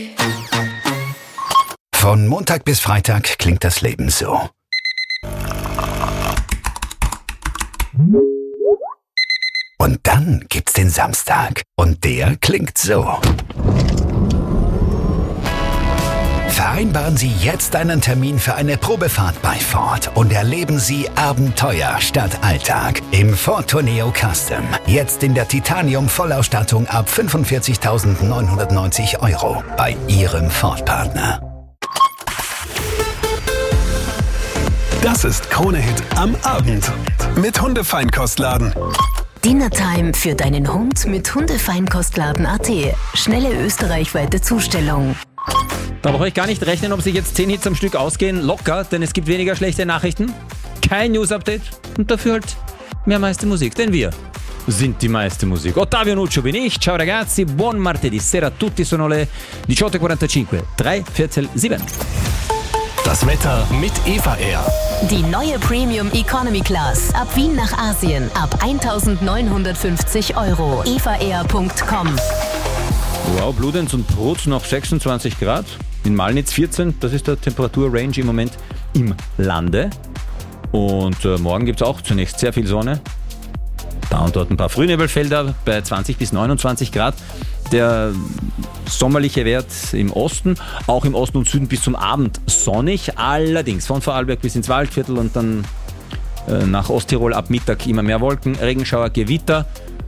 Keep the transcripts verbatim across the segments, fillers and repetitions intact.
Von Montag bis Freitag klingt das Leben so. Und dann gibt's den Samstag. Und der klingt so. Vereinbaren Sie jetzt einen Termin für eine Probefahrt bei Ford und erleben Sie Abenteuer statt Alltag im Ford Tourneo Custom. Jetzt in der Titanium-Vollausstattung ab fünfundvierzigtausendneunhundertneunzig Euro bei Ihrem Ford-Partner. Das ist Krone-Hit am Abend mit Hundefeinkostladen. Dinnertime für deinen Hund mit Hundefeinkostladen Punkt a t. Schnelle österreichweite Zustellung. Da brauche ich gar nicht rechnen, ob sich jetzt zehn Hits am Stück ausgehen. Locker, denn es gibt weniger schlechte Nachrichten. Kein News-Update und dafür halt mehr meiste Musik. Denn wir sind die meiste Musik. Ottavio Nuccio bin ich. Ciao ragazzi, buon martedì sera a tutti. Sono le diciotto e quarantacinque. drei Viertel sieben. Das Wetter mit Eva Air. Die neue Premium Economy Class. Ab Wien nach Asien. Ab eintausendneunhundertfünfzig Euro. eva air punkt com. Wow, Bludenz und Prutz noch sechsundzwanzig Grad. In Malnitz vierzehn. Das ist der Temperaturrange im Moment im Lande. Und äh, morgen gibt es auch zunächst sehr viel Sonne. Da und dort ein paar Frühnebelfelder bei zwanzig bis neunundzwanzig Grad. Der sommerliche Wert im Osten, auch im Osten und Süden bis zum Abend sonnig. Allerdings von Vorarlberg bis ins Waldviertel und dann äh, nach Osttirol ab Mittag immer mehr Wolken, Regenschauer, Gewitter.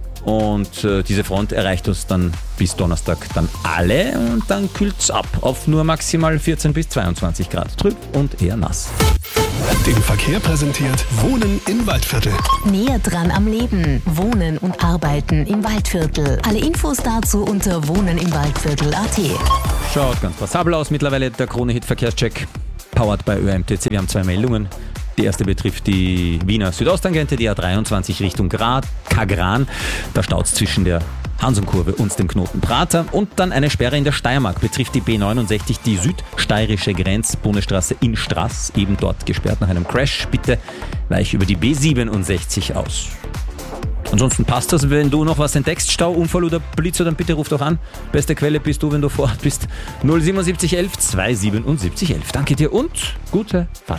Und äh, diese Front erreicht uns dann bis Donnerstag dann alle und dann kühlt es ab auf nur maximal vierzehn bis zweiundzwanzig Grad. Trüb und eher nass. Den Verkehr präsentiert Wohnen im Waldviertel. Näher dran am Leben. Wohnen und Arbeiten im Waldviertel. Alle Infos dazu unter wohnen im Waldviertel Punkt a t. Schaut ganz passabel aus mittlerweile der Krone-Hit-Verkehrscheck. Powered bei Ö M T C. Wir haben zwei Meldungen. Die erste betrifft die Wiener Südosttangente, die A dreiundzwanzig Richtung Grad, Kagran. Da staut es zwischen der Hansumkurve und dem Knoten Prater. Und dann eine Sperre in der Steiermark, betrifft die B neunundsechzig, die südsteirische Grenz-Bundesstraße in Straß, eben dort gesperrt nach einem Crash. Bitte weich über die B siebenundsechzig aus. Ansonsten passt das, wenn du noch was entdeckst, Stau, Unfall oder Blitz, dann bitte ruf doch an. Beste Quelle bist du, wenn du vor Ort bist. null siebenundsiebzig elf zweihundertsiebenundsiebzig elf. Danke dir und gute Fahrt.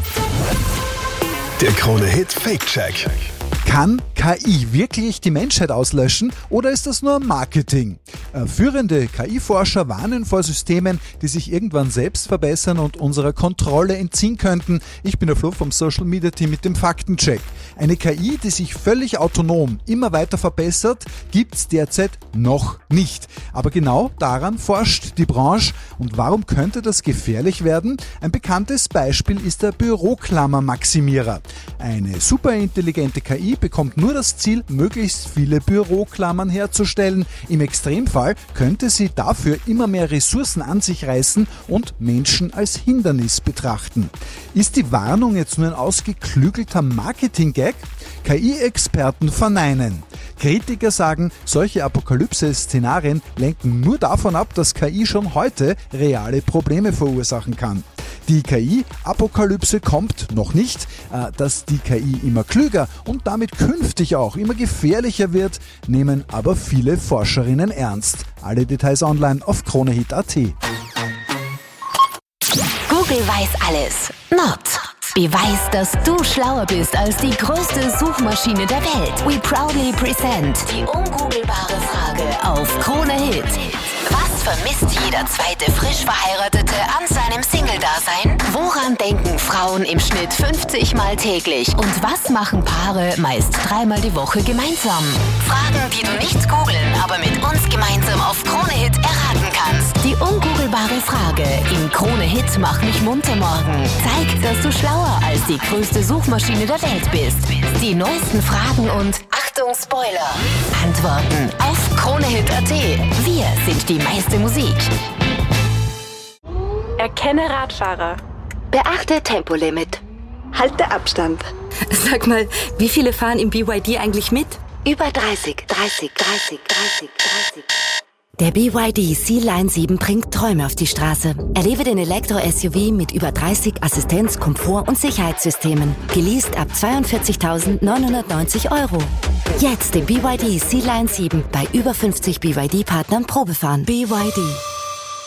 Der Krone-Hit Fake-Check. Kann K I wirklich die Menschheit auslöschen oder ist das nur Marketing? Äh, führende K I-Forscher warnen vor Systemen, die sich irgendwann selbst verbessern und unserer Kontrolle entziehen könnten. Ich bin der Flo vom Social Media Team mit dem Faktencheck. Eine K I, die sich völlig autonom immer weiter verbessert, gibt's derzeit noch nicht. Aber genau daran forscht die Branche. Und warum könnte das gefährlich werden? Ein bekanntes Beispiel ist der Büroklammer-Maximierer. Eine superintelligente K I bekommt nur das Ziel, möglichst viele Büroklammern herzustellen. Im Extremfall könnte sie dafür immer mehr Ressourcen an sich reißen und Menschen als Hindernis betrachten. Ist die Warnung jetzt nur ein ausgeklügelter Marketing-Gag? K I-Experten verneinen. Kritiker sagen, solche Apokalypse-Szenarien lenken nur davon ab, dass K I schon heute reale Probleme verursachen kann. Die K I-Apokalypse kommt noch nicht, äh, dass die K I immer klüger und damit künftig auch immer gefährlicher wird, nehmen aber viele Forscherinnen ernst. Alle Details online auf kronehit punkt a t. Google weiß alles. Not. Beweis, dass du schlauer bist als die größte Suchmaschine der Welt. We proudly present die ungoogelbare Frage auf Krone Hit. Was vermisst jeder zweite frisch Verheiratete an seinem Single-Dasein? Woran denken Frauen im Schnitt fünfzig Mal täglich? Und was machen Paare meist dreimal die Woche gemeinsam? Fragen, die du nicht googeln, aber mit uns gemeinsam auf Krone Hit erraten kannst. Die ungoogelbare Frage in Krone Hit Mach mich munter morgen. Zeig, dass du schlauer als die größte Suchmaschine der Welt bist. Die neuesten Fragen und Achtung Spoiler. Antworten auf Kronehit punkt a t. Wir sind die meiste Musik. Erkenne Radfahrer. Beachte Tempolimit. Halte Abstand. Sag mal, wie viele fahren im B Y D eigentlich mit? Über dreißig, dreißig, dreißig, dreißig, dreißig. Der B Y D C-Line sieben bringt Träume auf die Straße. Erlebe den Elektro-S U V mit über dreißig Assistenz-, Komfort- und Sicherheitssystemen. Geleast ab zweiundvierzigtausendneunhundertneunzig Euro. Jetzt den B Y D C-Line sieben bei über fünfzig B Y D-Partnern Probefahren. B Y D.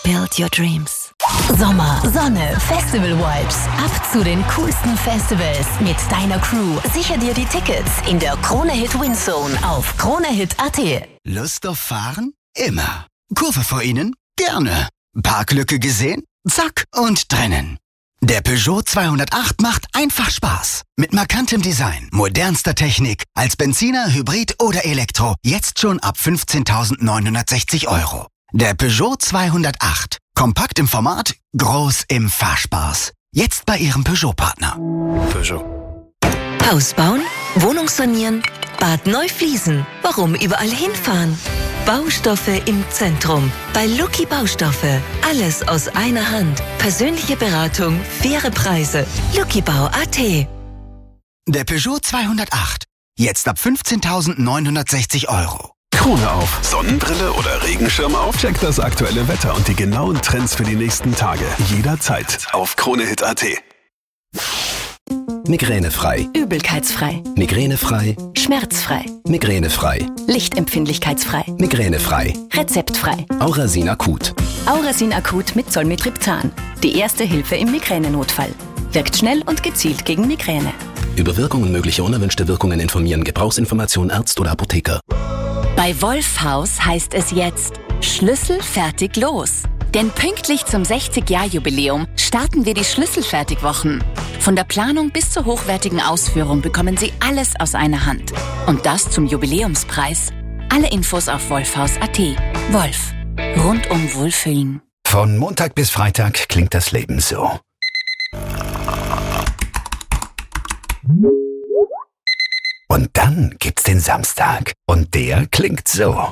Build your dreams. Sommer, Sonne, Festival Vibes. Ab zu den coolsten Festivals mit deiner Crew. Sicher dir die Tickets in der Krone-Hit Windzone auf kronehit punkt at. Lust auf Fahren? Immer. Kurve vor Ihnen? Gerne. Parklücke gesehen? Zack und drinnen. Der Peugeot zweihundertacht macht einfach Spaß. Mit markantem Design, modernster Technik, als Benziner, Hybrid oder Elektro. Jetzt schon ab fünfzehntausendneunhundertsechzig Euro. Der Peugeot zweihundertacht. Kompakt im Format, groß im Fahrspaß. Jetzt bei Ihrem Peugeot-Partner. Peugeot. Haus bauen, Wohnung sanieren, Bad neu fließen. Warum überall hinfahren? Baustoffe im Zentrum. Bei Lucky Baustoffe. Alles aus einer Hand. Persönliche Beratung, faire Preise. lucky bau punkt at. Der Peugeot zweihundertacht. Jetzt ab fünfzehntausendneunhundertsechzig Euro. Krone auf. Sonnenbrille oder Regenschirm auf? Check das aktuelle Wetter und die genauen Trends für die nächsten Tage. Jederzeit auf kronehit punkt at. Migränefrei. Übelkeitsfrei. Migränefrei. Schmerzfrei. Migränefrei. Lichtempfindlichkeitsfrei. Migränefrei. Rezeptfrei. Aurasin Akut. Aurasin Akut mit Zolmitriptan. Die erste Hilfe im Migränenotfall. Wirkt schnell und gezielt gegen Migräne. Über Wirkung und mögliche unerwünschte Wirkungen informieren. Gebrauchsinformation Arzt oder Apotheker. Bei Wolfhaus heißt es jetzt Schlüssel fertig los. Denn pünktlich zum sechzig-Jahr-Jubiläum starten wir die Schlüsselfertigwochen. Von der Planung bis zur hochwertigen Ausführung bekommen Sie alles aus einer Hand. Und das zum Jubiläumspreis. Alle Infos auf wolfhaus punkt at. Wolf. Rundum Wohlfühlen. Von Montag bis Freitag klingt das Leben so. Und dann gibt's den Samstag. Und der klingt so.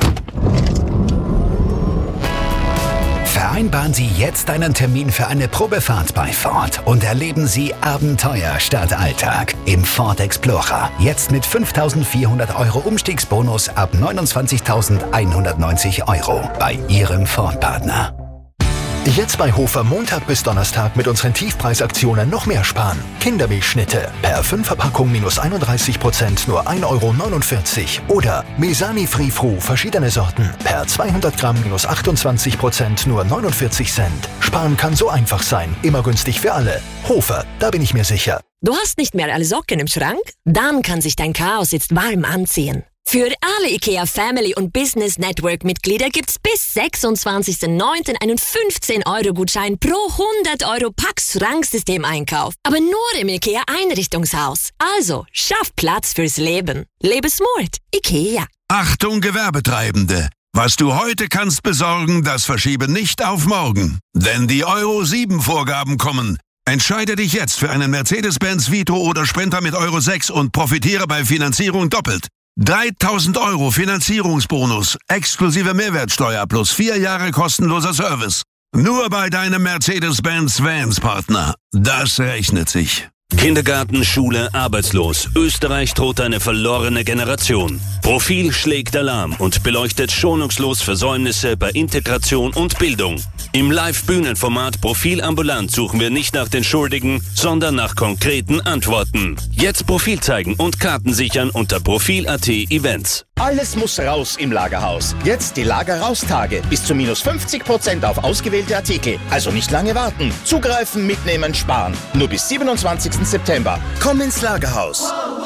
Vereinbaren Sie jetzt einen Termin für eine Probefahrt bei Ford und erleben Sie Abenteuer statt Alltag im Ford Explorer. Jetzt mit fünftausendvierhundert Euro Umstiegsbonus ab neunundzwanzigtausendeinhundertneunzig Euro bei Ihrem Ford-Partner. Jetzt bei Hofer Montag bis Donnerstag mit unseren Tiefpreisaktionen noch mehr sparen. Kindermilchschnitte per fünfer-Packung minus einunddreißig Prozent nur ein Euro neunundvierzig. Oder Mesani Free Fru verschiedene Sorten per zweihundert Gramm minus achtundzwanzig Prozent nur neunundvierzig Cent. Sparen kann so einfach sein, immer günstig für alle. Hofer, da bin ich mir sicher. Du hast nicht mehr alle Socken im Schrank? Dann kann sich dein Chaos jetzt warm anziehen. Für alle IKEA Family und Business Network Mitglieder gibt's bis sechsundzwanzigsten neunten einen fünfzehn Euro Gutschein pro hundert Euro Pax Schranksystem-Einkauf. Aber nur im IKEA Einrichtungshaus. Also, schaff Platz fürs Leben. Lebe smart. IKEA. Achtung Gewerbetreibende! Was du heute kannst besorgen, das verschiebe nicht auf morgen. Denn die Euro sieben Vorgaben kommen. Entscheide dich jetzt für einen Mercedes-Benz Vito oder Sprinter mit Euro sechs und profitiere bei Finanzierung doppelt. dreitausend Euro Finanzierungsbonus, exklusive Mehrwertsteuer plus vier Jahre kostenloser Service. Nur bei deinem Mercedes-Benz Vans-Partner. Das rechnet sich. Kindergarten, Schule, arbeitslos. Österreich droht eine verlorene Generation. Profil schlägt Alarm und beleuchtet schonungslos Versäumnisse bei Integration und Bildung. Im Live-Bühnenformat Profil ambulant suchen wir nicht nach den Schuldigen, sondern nach konkreten Antworten. Jetzt Profil zeigen und Karten sichern unter profil punkt at Events. Alles muss raus im Lagerhaus. Jetzt die Lagerraustage. Bis zu minus fünfzig Prozent auf ausgewählte Artikel. Also nicht lange warten. Zugreifen, mitnehmen, sparen. Nur bis siebenundzwanzigsten September. Komm ins Lagerhaus.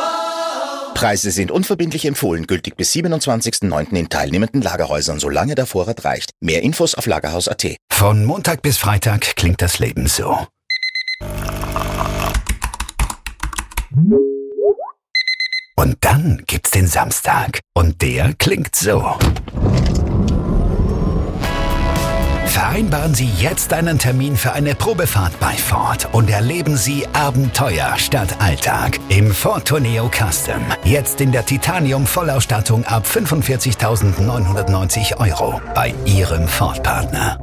Preise sind unverbindlich empfohlen, gültig bis siebenundzwanzigsten neunten in teilnehmenden Lagerhäusern, solange der Vorrat reicht. Mehr Infos auf lagerhaus punkt at. Von Montag bis Freitag klingt das Leben so. Und dann gibt's den Samstag. Und der klingt so. Vereinbaren Sie jetzt einen Termin für eine Probefahrt bei Ford und erleben Sie Abenteuer statt Alltag im Ford Tourneo Custom. Jetzt in der Titanium-Vollausstattung ab fünfundvierzigtausendneunhundertneunzig Euro bei Ihrem Ford-Partner.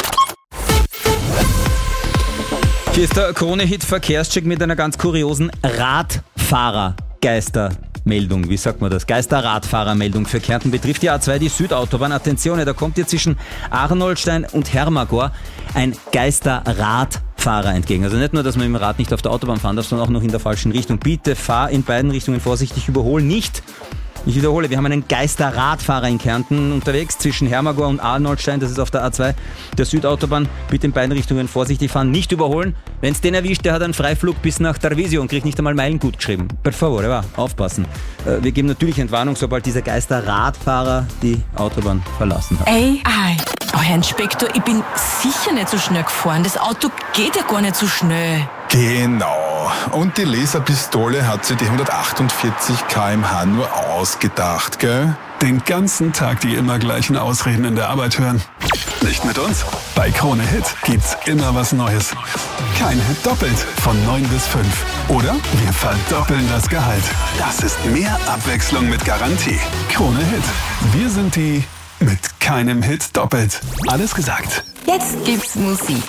Hier ist der Krone-Hit Verkehrscheck mit einer ganz kuriosen Radfahrergeistermeldung. Wie sagt man das? Geisterradfahrermeldung für Kärnten betrifft die A zwei, die Südautobahn. Attenzione, da kommt dir zwischen Arnoldstein und Hermagor ein Geisterradfahrer entgegen. Also nicht nur, dass man im Rad nicht auf der Autobahn fahren darf, sondern auch noch in der falschen Richtung. Bitte fahr in beiden Richtungen vorsichtig, überhol nicht Ich wiederhole, wir haben einen Geisterradfahrer in Kärnten unterwegs zwischen Hermagor und Arnoldstein, das ist auf der A zwei, der Südautobahn. Bitte in beiden Richtungen vorsichtig fahren, nicht überholen. Wenn es den erwischt, der hat einen Freiflug bis nach Tarvisio und kriegt nicht einmal Meilen gut geschrieben. Per favore, va, aufpassen. Äh, wir geben natürlich Entwarnung, sobald dieser Geisterradfahrer die Autobahn verlassen hat. Ey, ei. Oh, Herr Inspektor, ich bin sicher nicht so schnell gefahren. Das Auto geht ja gar nicht so schnell. Genau. Und die Laserpistole hat sich die hundertachtundvierzig Kilometer pro Stunde nur ausgedacht, gell? Den ganzen Tag die immer gleichen Ausreden in der Arbeit hören. Nicht mit uns. Bei Krone Hit gibt's immer was Neues. Kein Hit doppelt. Von neun bis fünf. Oder wir verdoppeln das Gehalt. Das ist mehr Abwechslung mit Garantie. Krone Hit. Wir sind die mit keinem Hit doppelt. Alles gesagt. Jetzt gibt's Musik.